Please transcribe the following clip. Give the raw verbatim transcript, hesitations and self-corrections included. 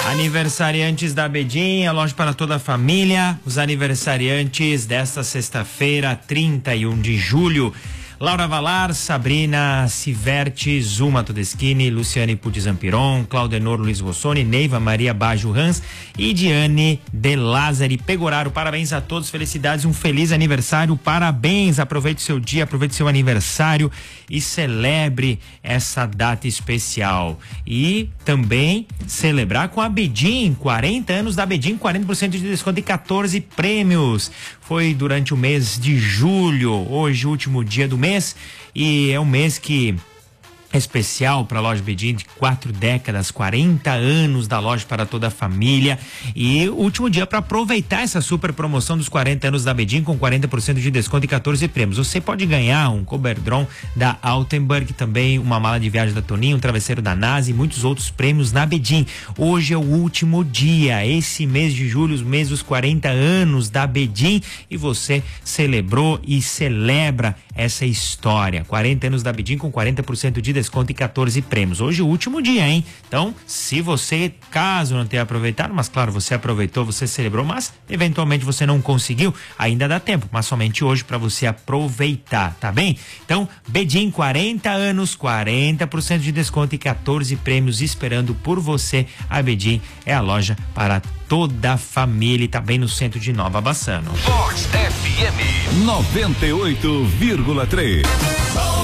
Aniversariantes da Bedim, a loja para toda a família. Os aniversariantes desta sexta-feira, trinta e um de julho. Laura Valar, Sabrina Siverte, Zuma Todeschini, Luciane Puti Zampiron, Claudenor Luiz Rossoni, Neiva Maria Bajo Hans e Diane De Lázari Pegoraro. Parabéns a todos, felicidades, um feliz aniversário, parabéns, aproveite seu dia, aproveite seu aniversário e celebre essa data especial. E também celebrar com a Bedim, quarenta anos da Bedim, quarenta por cento de desconto e quatorze prêmios. Foi durante o mês de julho, hoje último dia do mês, e é um mês que é especial para a loja Bedim, de quatro décadas, quarenta anos da loja para toda a família, e último dia para aproveitar essa super promoção dos quarenta anos da Bedim com quarenta por cento de desconto e quatorze prêmios. Você pode ganhar um Coberdron da Altenburg, também uma mala de viagem da Toninho, um travesseiro da Nasa e muitos outros prêmios na Bedim. Hoje é o último dia, esse mês de julho, os mês dos quarenta anos da Bedim, e você celebrou e celebra essa história. quarenta anos da Bedim com quarenta por cento de desconto e quatorze prêmios. Hoje é o último dia, hein? Então, se você, caso não tenha aproveitado, mas claro, você aproveitou, você celebrou, mas eventualmente você não conseguiu, ainda dá tempo, mas somente hoje para você aproveitar, tá bem? Então, Bedim, quarenta anos, quarenta por cento de desconto e quatorze prêmios esperando por você. A Bedim é a loja para toda a família e tá bem no centro de Nova Bassano. Vox F M noventa e oito vírgula três.